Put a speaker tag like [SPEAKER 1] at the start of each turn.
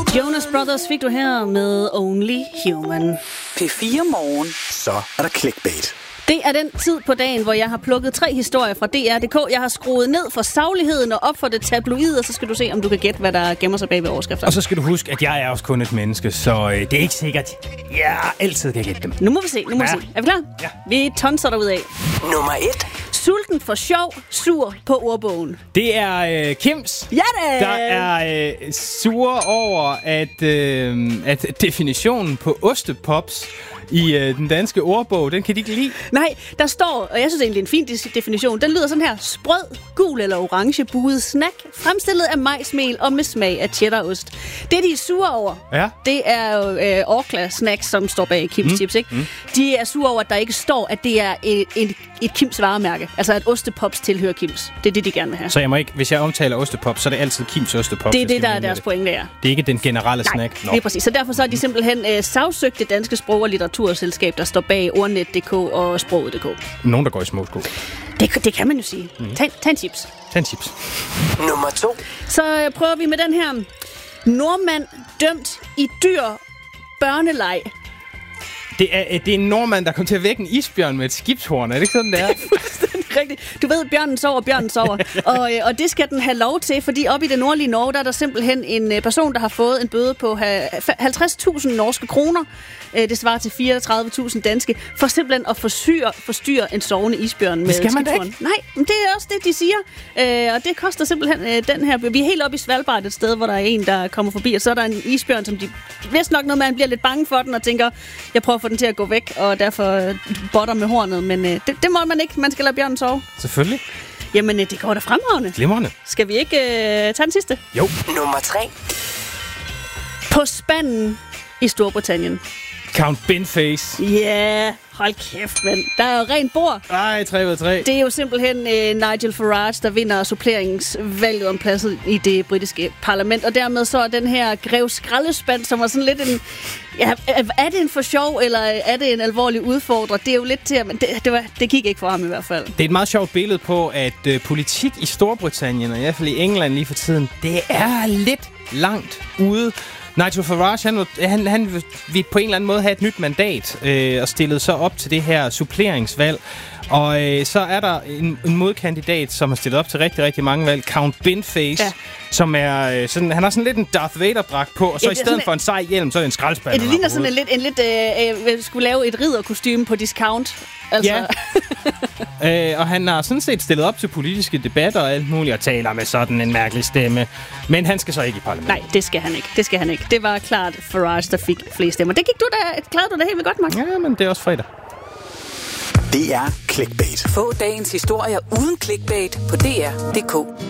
[SPEAKER 1] Jonas Brothers fik du her med Only Human.
[SPEAKER 2] P4 Morgen. Så er der clickbait.
[SPEAKER 1] Det er den tid på dagen, hvor jeg har plukket 3 historier fra DR.dk. Jeg har skruet ned for sagligheden og op for det tabloide, og så skal du se, om du kan gætte, hvad der gemmer sig bag ved overskrifter.
[SPEAKER 3] Og så skal du huske, at jeg er også kun et menneske, så det er ikke sikkert, jeg altid kan gætte dem.
[SPEAKER 1] Nu må vi se, Er vi klar?
[SPEAKER 3] Ja.
[SPEAKER 1] Vi tonser derud af.
[SPEAKER 2] Nummer 1.
[SPEAKER 1] Sulten for sjov, sur på ordbogen.
[SPEAKER 3] Det er Kims,
[SPEAKER 1] Ja da!
[SPEAKER 3] der er sur over, at definitionen på ostepops i den danske ordbog, den kan de ikke lide.
[SPEAKER 1] Nej, der står, og jeg synes egentlig, det er en fin definition, den lyder sådan her: sprød, gul eller orange buet snack, fremstillet af majsmel og med smag af cheddarost. Det, de er sure over,
[SPEAKER 3] Ja.
[SPEAKER 1] det er jo Orkla Snacks, som står bag Kims Chips, ikke? De er sure over, at der ikke står, at det er et Kims varemærke. Altså, at ostepops tilhører Kims. Det er det, de gerne vil have.
[SPEAKER 3] Så jeg må ikke, hvis jeg omtaler ostepop, så er det altid Kims ostepop.
[SPEAKER 1] Det er det, der er deres pointe, ja.
[SPEAKER 3] Det er ikke den generelle snack.
[SPEAKER 1] Nej, det er præcis. Så derfor så er de simpelthen sagsøgt det danske sprog- og litteraturselskab, der står bag Ordnet.dk og Sproget.dk.
[SPEAKER 3] Nogen, der går i små sko.
[SPEAKER 1] Det kan man jo sige. Tag en chips.
[SPEAKER 3] Tag en chips.
[SPEAKER 2] Nummer 2.
[SPEAKER 1] Så prøver vi med den her. Nordmand dømt i dyr børneleg.
[SPEAKER 3] Det er en nordmand, der kom til at vække en isbjørn med et skibshorn. Er det ikke sådan, det er?
[SPEAKER 1] Fuldstændig rigtigt. Du ved, bjørnen sover. Og det skal den have lov til, fordi oppe i det nordlige Norge, der er der simpelthen en person, der har fået en bøde på 50.000 norske kroner. Det svarer til 34.000 danske, for simpelthen at forstyrre en sovende isbjørn med skibshorn. Nej, men det er også det, de siger. Og det koster simpelthen den her. Vi er helt oppe i Svalbard, et sted, hvor der er en, der kommer forbi, og så er der en isbjørn, som de vist nok noget med, han bliver lidt bange for den, og tænker, jeg prøver at få den til at gå væk, og derfor botter med hornet. Men det må man ikke. Man skal lade bjørnen sove.
[SPEAKER 3] Selvfølgelig.
[SPEAKER 1] Jamen, det går da fremragende.
[SPEAKER 3] Glimrende.
[SPEAKER 1] Skal vi ikke tage den sidste?
[SPEAKER 3] Jo.
[SPEAKER 2] Nummer 3.
[SPEAKER 1] På spanden i Storbritannien.
[SPEAKER 3] Count Binface.
[SPEAKER 1] Ja, hold kæft, mand. Der er jo rent bord.
[SPEAKER 3] Ej, 3 ud af 3.
[SPEAKER 1] Det er jo simpelthen Nigel Farage, der vinder suppleringsvalget om pladsen i det britiske parlament. Og dermed så er den her Grev Skraldespand, som er sådan lidt en... Ja, er det en for sjov, eller er det en alvorlig udfordrer? Det er jo lidt til, men det gik ikke for ham i hvert fald.
[SPEAKER 3] Det er et meget sjovt billede på, at politik i Storbritannien, og i hvert fald i England lige for tiden, det er lidt langt ude. Nigel Farage, han vil på en eller anden måde have et nyt mandat, og stillede så op til det her suppleringsvalg. Og så er der en modkandidat, som har stillet op til rigtig, rigtig mange valg, Count Binface, som er sådan, han har sådan lidt en Darth Vader-dragt på, og så i stedet for en sej hjelm, så er det en skraldespand.
[SPEAKER 1] Det ligner sådan en lidt skulle lave et ridderkostyme på discount. Altså.
[SPEAKER 3] Ja. Og han har sådan set stillet op til politiske debatter og alt muligt, og taler med sådan en mærkelig stemme. Men han skal så ikke i parlamentet.
[SPEAKER 1] Nej, det skal han ikke. Det var klart Farage, der fik flest stemmer. Det klarede du da helt vildt godt, Max.
[SPEAKER 3] Ja, men det er også fredag.
[SPEAKER 2] Det er clickbait.
[SPEAKER 4] Få dagens historier uden clickbait på DR.dk.